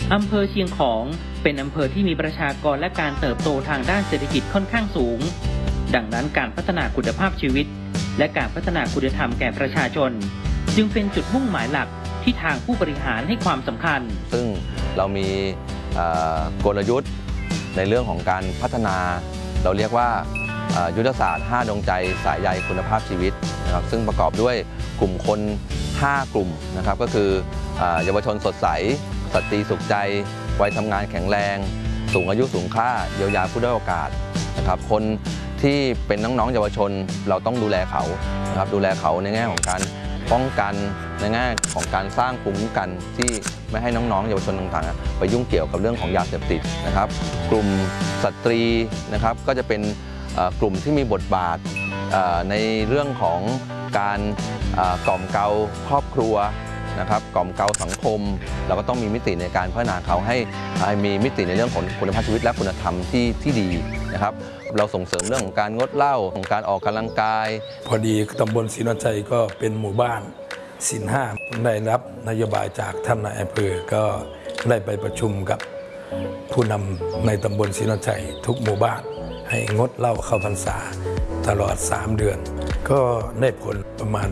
อำเภอเชียงของเป็นอำเภอที่มีประชากรและการเติบโตทางด้านเศรษฐกิจค่อนข้างสูงดังนั้นการพัฒนาคุณภาพชีวิตและการพัฒนาคุณธรรมแก่ประชาชนจึงเป็นจุดมุ่งหมายหลักที่ทางผู้บริหารให้ความสำคัญซึ่งเรามีกลยุทธ์ในเรื่องของการพัฒนาเราเรียกว่ายุทธศาสตร์5ดวงใจสายใยคุณภาพชีวิตนะครับซึ่งประกอบด้วยกลุ่มคน5กลุ่มนะครับก็คือเยาวชนสดใสสตรีสุขใจวัยทำงานแข็งแรงสูงอายุสูงค่าเยียวยาผู้ด้อยโอกาสนะครับคนที่เป็นน้องๆเยาวชนเราต้องดูแลเขานะครับดูแลเขาในแง่ของการป้องกันในแง่ของการสร้างภูมิคุ้มกันที่ไม่ให้น้องๆเยาวชนต่างๆไปยุ่งเกี่ยวกับเรื่องของยาเสพติดนะครับกลุ่มสตรีนะครับก็จะเป็นกลุ่มที่มีบทบาทในเรื่องของการกล่อมเกลาครอบครัวนะครับกล่อมเกลาสังคมเราก็ต้องมีมิติในการพัฒนาเขาให้มีมิติในเรื่องของคุณภาพชีวิตและคุณธรรมที่ดีนะครับเราส่งเสริมเรื่องของการงดเหล้าของการออกกำลังกายพอดีตำบลศรีนวลชัยก็เป็นหมู่บ้านศีล5ได้รับนโยบายจากท่านนายอำเภอก็ได้ไปประชุมกับผู้นำในตำบลศรีนวลชัยทุกหมู่บ้านให้งดเหล้าเข้าพรรษาตลอด3 เดือนก็ได้ผลประมาณ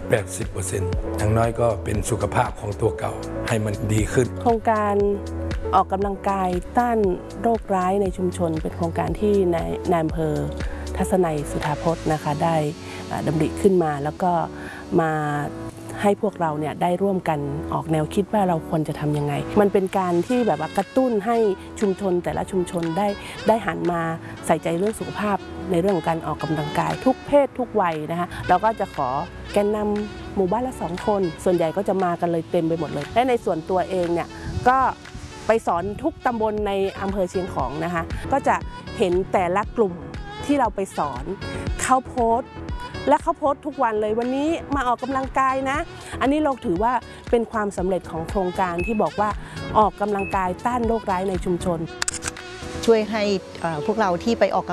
80% อย่างน้อยก็เป็นสุขภาพของตัวเก่าให้มันดีขึ้นโครงการออกกำลังกายต้านโรคร้ายในชุมชนเป็นโครงการที่นายอำเภอทัศนัยสุธาพจน์นะคะได้ดำริขึ้นมาแล้วก็มาให้พวกเราเนี่ยได้ร่วมกันออกแนวคิดว่าเราควรจะทำยังไงมันเป็นการที่แบบว่ากระตุ้นให้ชุมชนแต่ละชุมชนได้หันมาใส่ใจเรื่องสุขภาพในเรื่องของการออกกำลังกายทุกเพศทุกวัยนะคะเราก็จะขอแกนนำหมู่บ้านละ2 คนส่วนใหญ่ก็จะมากันเลยเต็มไปหมดเลยและในส่วนตัวเองเนี่ยก็ไปสอนทุกตำบลในอำเภอเชียงของนะคะก็จะเห็นแต่ละกลุ่มที่เราไปสอนเขาโพสต์และเขาโพสต์ทุกวันเลยวันนี้มาออกกำลังกายนะอันนี้เราถือว่าเป็นความสำเร็จของโครงการที่บอกว่าออกกำลังกายต้านโรคร้ายในชุมชนช่วยให้พวกเราที่ไปออก